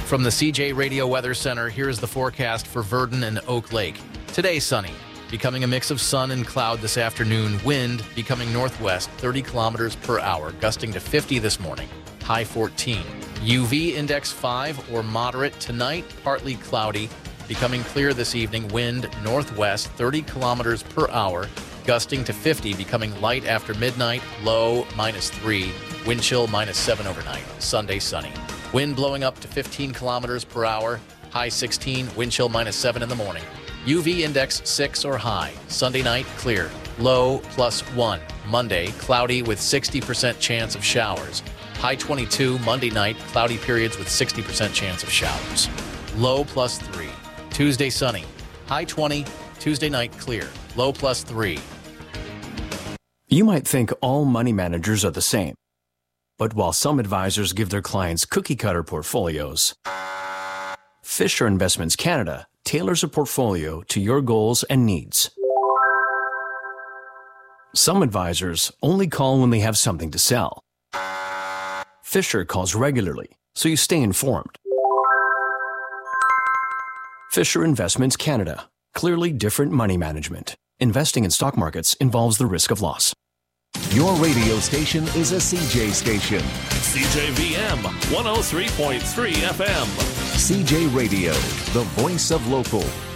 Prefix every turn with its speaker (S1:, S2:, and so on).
S1: From the CJ Radio Weather Center, here's the forecast for Verdon and Oak Lake. Today, sunny, becoming a mix of sun and cloud this afternoon. Wind becoming northwest, 30 kilometers per hour, gusting to 50 this morning, high 14. UV index 5 or moderate tonight, partly cloudy, becoming clear this evening. Wind northwest, 30 kilometers per hour, gusting to 50, becoming light after midnight, low -3, wind chill -7 overnight. Sunday, sunny. Wind blowing up to 15 kilometers per hour, high 16, wind chill -7 in the morning. UV index 6 or high. Sunday night, clear, low +1. Monday, cloudy with 60% chance of showers. High 22, Monday night, cloudy periods with 60% chance of showers. Low +3. Tuesday, sunny. High 20, Tuesday night, clear, low +3.
S2: You might think all money managers are the same. But while some advisors give their clients cookie-cutter portfolios, Fisher Investments Canada tailors a portfolio to your goals and needs. Some advisors only call when they have something to sell. Fisher calls regularly, so you stay informed. Fisher Investments Canada. Clearly different money management. Investing in stock markets involves the risk of loss.
S3: Your radio station is a CJ station.
S4: CJVM 103.3 FM.
S3: CJ Radio, the voice of local.